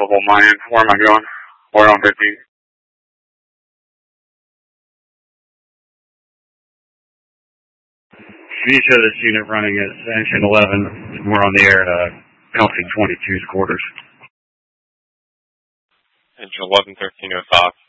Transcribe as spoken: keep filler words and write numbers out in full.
hold my end. Where am I going? We're on fifteen. You show this unit running at engine eleven. We're on the air at uh, Galaxy twenty-two's quarters. Engine eleven, thirteen oh five.